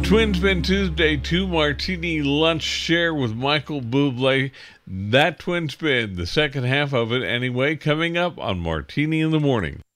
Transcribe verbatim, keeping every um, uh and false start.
Twin Spin Tuesday, two martini lunch share with Michael Bublé. That Twin Spin, the second half of it anyway, coming up on Martini in the Morning.